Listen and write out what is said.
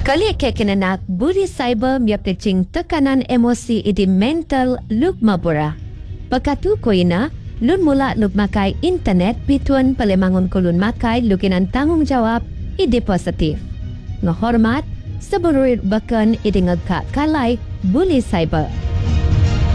Kali kinanak buli cyber miap tecing tekanan emosi idi mental luk mabura. Pakatu ko ina, lun mula luk makai internet bituan palemangon ko lun makai lukinan tanggung jawab idi positif. Ngahormat, seberurit bakan idi ngagka kalay buli cyber.